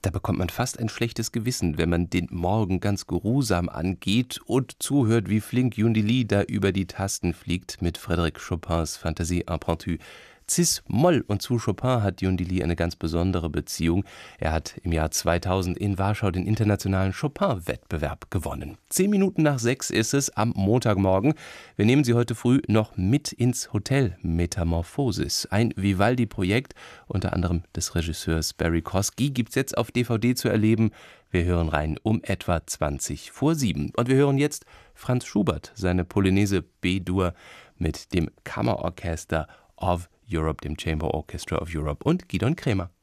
Da bekommt man fast ein schlechtes Gewissen, wenn man den Morgen ganz geruhsam angeht und zuhört, wie flink Yundili da über die Tasten fliegt mit Frédéric Chopins Fantasie impromptue. Cis-Moll, und zu Chopin hat Yundili eine ganz besondere Beziehung. Er hat im Jahr 2000 in Warschau den internationalen Chopin-Wettbewerb gewonnen. 6 ist es am Montagmorgen. Wir nehmen Sie heute früh noch mit ins Hotel Metamorphosis. Ein Vivaldi-Projekt, unter anderem des Regisseurs Barry Kosky, gibt es jetzt auf DVD zu erleben. Wir hören rein um etwa 7:20. Und wir hören jetzt Franz Schubert, seine Polonaise B-Dur mit dem Kammerorchester of Europe, dem Chamber Orchestra of Europe, und Gidon Kremer.